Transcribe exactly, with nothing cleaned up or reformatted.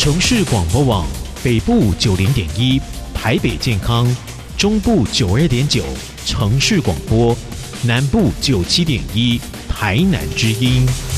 城市广播网北部九零点一，台北健康，中部九二点九，城市广播，南部九七点一，台南之音。